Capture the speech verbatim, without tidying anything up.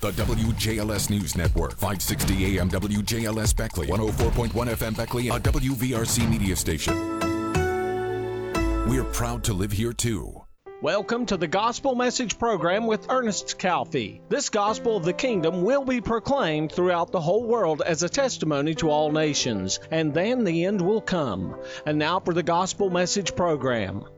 The W J L S News Network, five sixty A M W J L S Beckley, one oh four point one F M Beckley, a W V R C media station. We're proud to live here too. Welcome to the Gospel Message Program with Ernest Calfee. This gospel of the kingdom will be proclaimed throughout the whole world as a testimony to all nations, and then the end will come. And now for the Gospel Message Program.